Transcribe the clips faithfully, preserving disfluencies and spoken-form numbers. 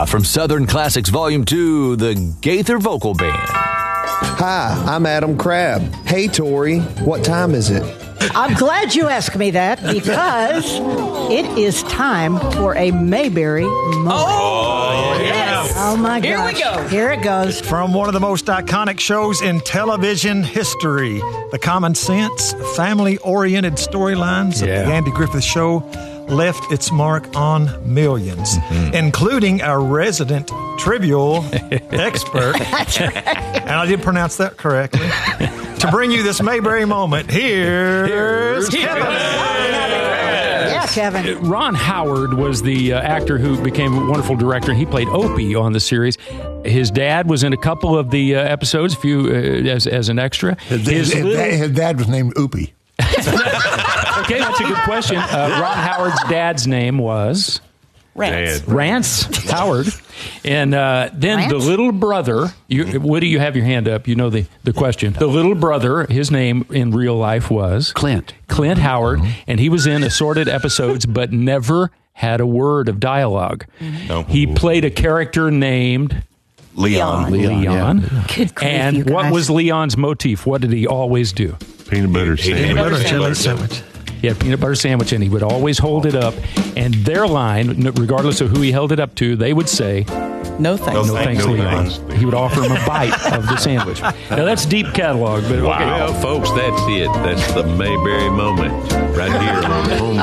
Live from Southern Classics Volume two, the Gaither Vocal Band. Hi, I'm Adam Crabb. Hey, Tori, what time is it? I'm glad you asked me that because it is time for a Mayberry moment. Oh, yes. Oh, my gosh. Here we go. Here it goes. From one of the most iconic shows in television history, the common sense, family-oriented storylines Yeah. of the Andy Griffith Show left its mark on millions, Mm-hmm. including our resident trivial expert. That's right. And I did pronounce that correctly. To bring you this Mayberry moment, here's Kevin. Yeah, Kevin. Ron Howard was the uh, actor who became a wonderful director, and he played Opie on the series. His dad was in a couple of the uh, episodes, a few uh, as as an extra. His, His his, little- his dad was named Oopie. Okay, that's a good question. Uh, Ron Howard's dad's name was Rance. Rance Howard, and uh, then Rance? the little brother. You, Woody, you have your hand up. You know the, the question. The little brother. His name in real life was Clint. Clint Howard, and he was in assorted episodes, but never had a word of dialogue. No. He played a character named Leon. Leon. Leon, Good grief, And you what guys. was Leon's motif? What did he always do? Peanut butter sandwich. Peanut butter Peanut jelly butter sandwich. He had a peanut butter sandwich, and he would always hold it up. And their line, n- regardless of who he held it up to, they would say, No No thanks. "No thanks, No Leon." thanks. He would offer him a bite of the sandwich. Now that's deep catalog, but okay. Well, folks, that's it. That's the Mayberry moment right here on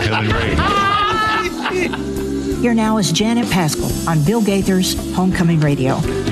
Homecoming Radio. Here now is Janet Pascal on Bill Gaither's Homecoming Radio.